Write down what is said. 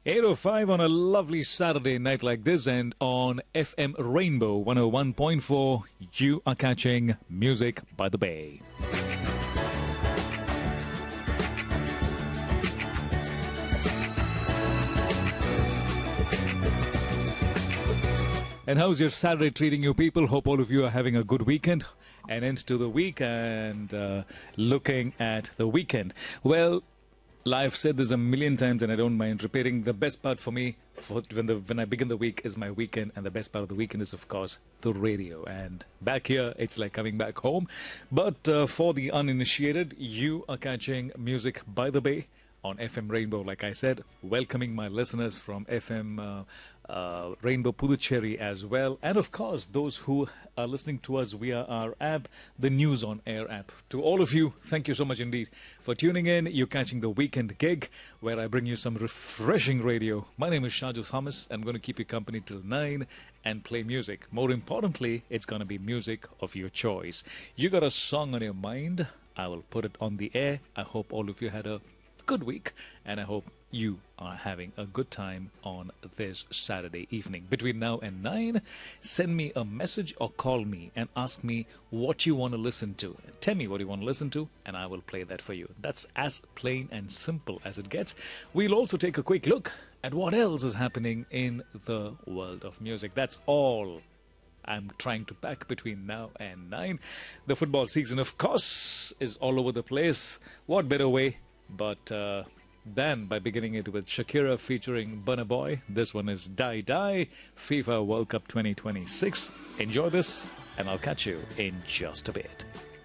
8:05 on a lovely Saturday night like this, and on FM Rainbow 101.4, you are catching Music by the Bay. And how's your Saturday treating you, people? Hope all of you are having a good weekend, an end to the week, and looking at the weekend. Well, I've said this a million times, and I don't mind repeating. The best part for me, when I begin the week, is my weekend, and the best part of the weekend is, of course, the radio. And back here, it's like coming back home. But for the uninitiated, you are catching Music by the Bay on FM Rainbow, like I said, welcoming my listeners from FM Rainbow Puducherry as well. And of course, those who are listening to us via our app, the News on Air app. To all of you, thank you so much indeed for tuning in. You're catching the weekend gig where I bring you some refreshing radio. My name is Shaju Thomas. I'm going to keep you company till 9 and play music. More importantly, it's going to be music of your choice. You got a song on your mind, I will put it on the air. I hope all of you had a good week, and I hope you are having a good time on this Saturday evening. Between now and 9, send me a message or call me and ask me what you want to listen to. Tell me what you want to listen to, and I will play that for you. That's as plain and simple as it gets. We'll also take a quick look at what else is happening in the world of music. That's all I'm trying to pack between now and 9. The football season, of course, is all over the place. What better way but then by beginning it with Shakira featuring Burna Boy. This one is Die Die, FIFA World Cup 2026. Enjoy this, and I'll catch you in just a bit.